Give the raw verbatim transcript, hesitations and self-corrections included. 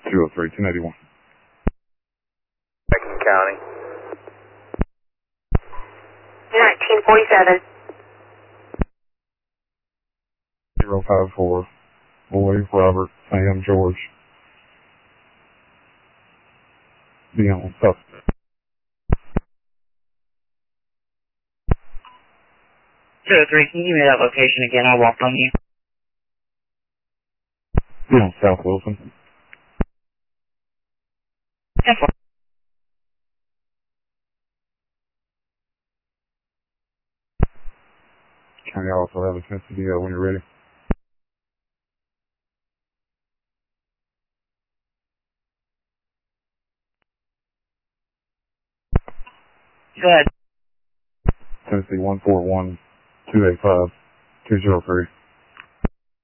two oh three, ten eighty-one. Macon County. nineteen forty-seven. zero five four, Boy, Robert, Sam, George. Be on suspect. two oh three, can you give me that location again? I'll walk on you. Be on South Wilson. ten four. County also have a sense of deal when you're ready. Go ahead. Tennessee one four one, two eight five, two oh three.